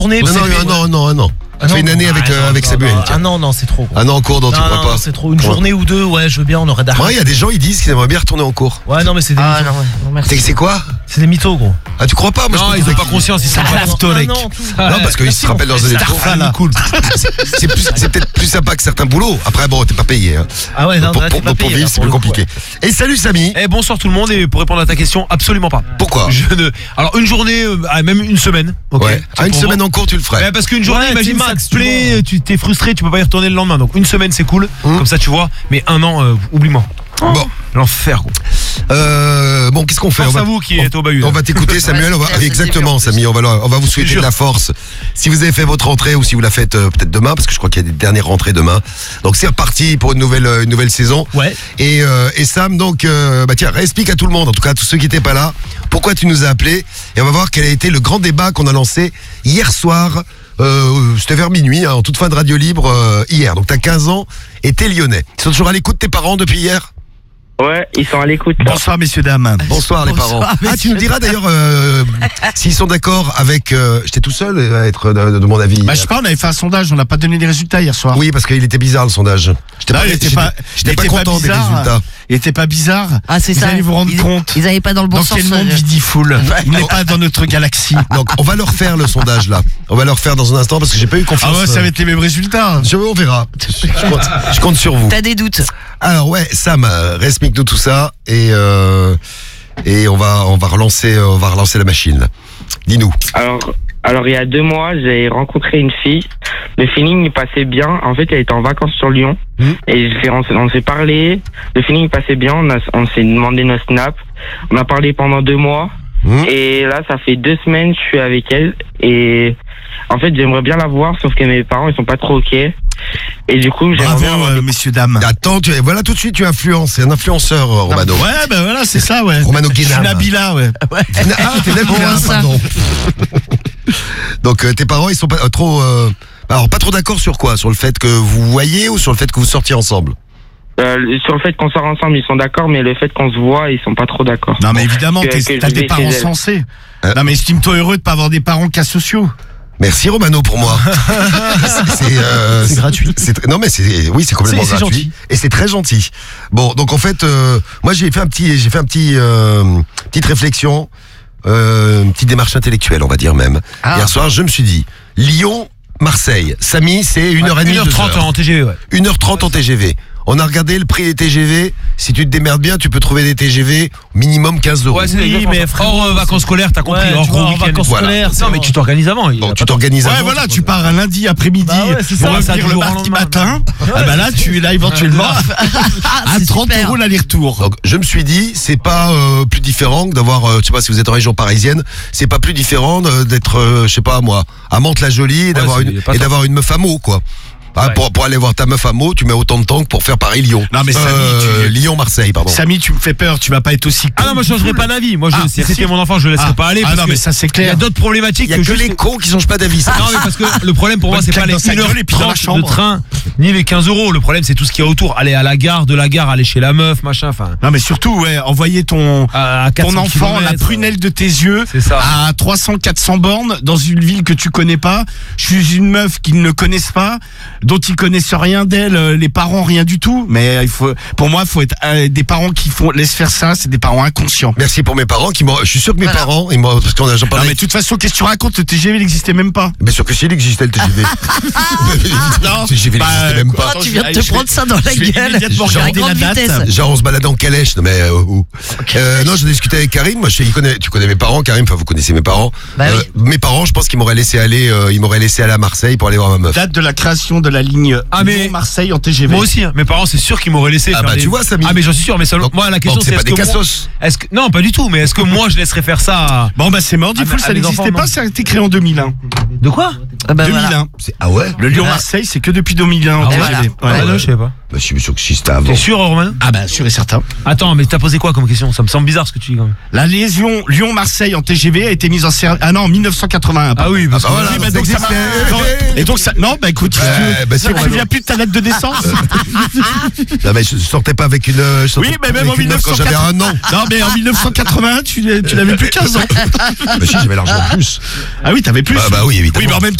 Tournée, Non. Tu fais une année avec Samuel. Ah non, c'est trop. Un an en cours, non, tu crois pas. C'est trop. Une journée ou deux, ouais, je veux bien, on aurait d'arrêt. Ouais, il y a des gens, ils disent qu'ils aimeraient bien retourner en cours. Ouais, non, mais c'est des mythos. Non, merci. C'est quoi? C'est des mythos, gros. Ah, tu crois pas? Moi, Non, ils ont pas conscience, ils sont pas catholiques. Non, parce qu'ils se rappellent leurs années de cours. Cool. C'est peut-être plus sympa que certains boulots. Après, bon, t'es pas payé. Hein. Ah ouais, non, Pour vivre, c'est plus compliqué. Et salut Samy. Eh, bonsoir tout le monde, et pour répondre à ta question, absolument pas. Pourquoi? Alors, une journée, même une semaine. Ok. Ouais. Une semaine en cours, tu le ferais. Parce qu'une journée, Ouais, imagine, Team ça Max, te plaît, tu t'es frustré, tu peux pas y retourner le lendemain. Donc, une semaine, c'est cool. Comme ça, tu vois. Mais un an, oublie-moi. Bon. L'enfer, gros. Bon, qu'est-ce qu'on fait? Pense à vous qui êtes au bahut. On va t'écouter, Samuel. Exactement, Samy. On va vous souhaiter de la force. Si vous avez fait votre rentrée ou si vous la faites peut-être demain, parce que je crois qu'il y a des dernières rentrées demain. Donc c'est reparti pour une nouvelle saison. Ouais. Et Sam, donc, tiens, explique à tout le monde, en tout cas à tous ceux qui n'étaient pas là, pourquoi tu nous as appelés. Et on va voir quel a été le grand débat qu'on a lancé hier soir. C'était vers minuit, en toute fin de Radio Libre hier. Donc t'as 15 ans et t'es lyonnais. Ils sont toujours à l'écoute, tes parents, depuis hier? Ouais, ils sont à l'écoute. Bonsoir messieurs dames. Bonsoir les parents. Ah, tu nous diras d'ailleurs s'ils sont d'accord avec... J'étais tout seul à être de mon avis. Je sais pas, on avait fait un sondage, on n'a pas donné les résultats hier soir. Oui, parce qu'il était bizarre le sondage. J'étais pas content des résultats. Il était pas bizarre. Ah, c'est vous ça. allez vous rendre compte. Ils n'allaient pas dans le bon dans sens. quel monde vit Diffoul. Il n'est pas dans notre galaxie. Donc on va leur faire le sondage là. On va leur faire dans un instant parce que j'ai pas eu confiance. Ah ouais, ça va être les mêmes résultats. On verra. Je compte sur vous. T'as des doutes? Alors ouais, Sam, explique-nous tout ça et on va relancer la machine là. Dis-nous. Alors il y a 2 mois, j'ai rencontré une fille. Le feeling il passait bien. En fait, elle était en vacances sur Lyon. Et on s'est parlé. Le feeling il passait bien. On s'est demandé nos snaps. On a parlé pendant 2 mois. Et là, ça fait 2 semaines, je suis avec elle. Et en fait, j'aimerais bien la voir, sauf que mes parents, ils sont pas trop ok. Et du coup, j'aimerais bien avoir messieurs, dames. Attends, voilà tout de suite, tu influences. C'est un influenceur, Romano. Ouais, ben voilà, c'est ça, ouais. Romano Je suis Guénam. Nabila, ouais. Ah, t'es Nabila, pardon. Donc, tes parents, ils sont pas trop... alors, pas trop d'accord sur quoi? Sur le fait que vous voyez ou sur le fait que vous sortiez ensemble? sur le fait qu'on sort ensemble, ils sont d'accord, mais le fait qu'on se voit, ils sont pas trop d'accord. Non, mais évidemment, t'as des parents sensés. Non, mais estime-toi heureux de pas avoir des parents cas sociaux. Merci Romano pour moi. C'est gratuit. Non mais c'est complètement gratuit. Gentil. Et c'est très gentil. Bon, donc en fait, moi j'ai fait petite réflexion, une petite démarche intellectuelle, on va dire même. Hier soir, je me suis dit, Lyon-Marseille. Samy, c'est 1h30. 1h30 en TGV, ouais. 1h30 en TGV. On a regardé le prix des TGV. Si tu te démerdes bien, tu peux trouver des TGV minimum 15 €. Ouais, c'est mais hors vacances scolaires, t'as compris. Ouais, hors vacances scolaires. Non, mais tu t'organises avant. Bon, tu t'organises avant. Ouais, voilà, tu pars un lundi après-midi pour revenir le mardi matin. Ah bah là, tu es là éventuellement à 30 € l'aller-retour. Donc, je me suis dit, c'est pas plus différent que d'avoir, je sais pas si vous êtes en région parisienne, c'est pas plus différent d'être, je sais pas moi, à Mantes-la-Jolie et d'avoir une meuf à Meaux, quoi. Pour aller voir ta meuf à Meaux, tu mets autant de temps que pour faire Paris-Lyon. Non mais Samy, Lyon-Marseille, pardon. Samy, tu me fais peur, tu vas pas être aussi con. Ah non, moi je changerais pas d'avis. Moi, si c'était mon enfant, je le laisserais pas aller. Ah non, mais ça c'est clair. Il y a d'autres problématiques. Il y a que les cons qui changent pas d'avis. Non, mais parce que le problème pour moi, c'est pas les 1h30 de train, ni les 15 €. Le problème, c'est tout ce qu'il y a autour. Aller à la gare, de la gare, aller chez la meuf, machin, enfin. Non, mais surtout, ouais, envoyer ton enfant, la prunelle de tes yeux, à 300-400 bornes dans une ville que tu connais pas. Je suis une meuf qu'ils ne connaissent pas, dont ils connaissent rien d'elle, les parents rien du tout. Mais pour moi, il faut être des parents qui laissent faire ça. C'est des parents inconscients. Merci pour mes parents je suis sûr que mes parents, parce qu'on a déjà parlé. Non, mais de toute façon, qu'est-ce que tu racontes? Le TGV n'existait même pas. Bien sûr que si, il existait le TGV. Non, le TGV n'existait même pas. Tu viens de te prendre ça dans la gueule. Genre on se balade en calèche. Non, mais non, j'ai discuté avec Karim. Moi, tu connais mes parents, Karim. Enfin, vous connaissez mes parents. Mes parents, je pense qu'ils m'auraient laissé aller à Marseille pour aller voir ma meuf. Date de la création de la ligne Marseille en TGV. Moi aussi, mes parents, c'est sûr qu'ils m'auraient laissé. Tu vois, Samy. Ah mais j'en suis sûr, mais moi la question c'est pas des cassos. Non, pas du tout, mais est-ce que moi je laisserais faire ça Bon bah c'est mort, du coup ça n'existait pas, ça a été créé en 2001. De quoi? 2001. Ah ouais. Le Lyon-Marseille, c'est que depuis 2001 en TGV. Ah non, je sais pas. Bah, je suis sûr que si c'était avant. T'es sûr, Romain? Ah bah sûr et certain. Attends, mais t'as posé quoi comme question? Ça me semble bizarre ce que tu dis quand même. La liaison Lyon-Marseille en TGV a été mise en service. Ah non, en 1981. Ah oui, parce que voilà, bah, donc ça existait. et donc ça. Non, bah écoute, tu te souviens plus de ta date de naissance? Non mais je sortais pas avec une. Oui, mais même en 1980. Quand j'avais un an. Non, mais en 1981, tu n'avais plus 15 ans. Bah si, j'avais largement plus. Ah oui, t'avais plus. Bah oui, évidemment. Oui, mais en même